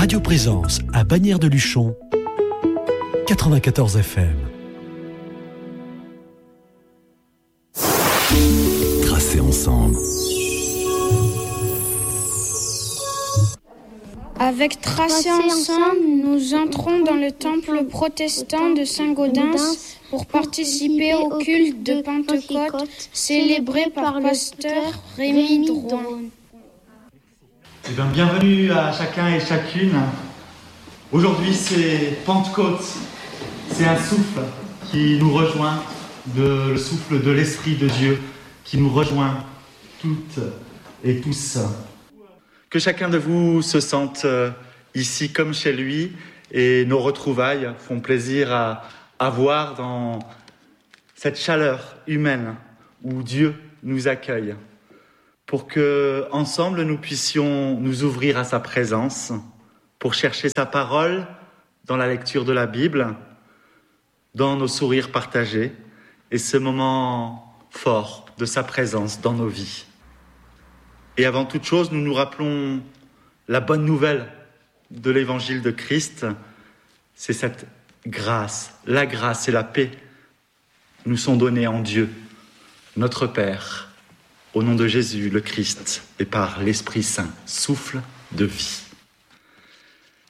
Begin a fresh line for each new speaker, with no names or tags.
Radio Présence à Bagnères de Luchon, 94 FM. Tracés ensemble.
Avec Tracés ensemble, nous entrons dans le temple protestant de Saint-Gaudens pour participer au culte de Pentecôte célébré par pasteur Rémi Drouin.
Eh bien, bienvenue à chacun et chacune. Aujourd'hui, c'est Pentecôte. C'est un souffle qui nous rejoint, le souffle de l'Esprit de Dieu qui nous rejoint toutes et tous. Que chacun de vous se sente ici comme chez lui et nos retrouvailles font plaisir à voir dans cette chaleur humaine où Dieu nous accueille. Pour que, ensemble, nous puissions nous ouvrir à sa présence, pour chercher sa parole dans la lecture de la Bible, dans nos sourires partagés, et ce moment fort de sa présence dans nos vies. Et avant toute chose, nous nous rappelons la bonne nouvelle de l'évangile de Christ, c'est cette grâce, la grâce et la paix nous sont données en Dieu, notre Père. Au nom de Jésus, le Christ, et par l'Esprit Saint, souffle de vie.